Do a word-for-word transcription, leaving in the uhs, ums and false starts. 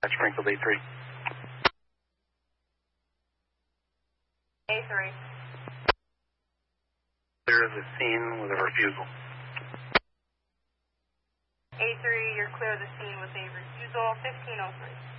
Springfield A three. A three. There is a scene with a refusal. A three, you're clear of the scene with a refusal, fifteen oh three.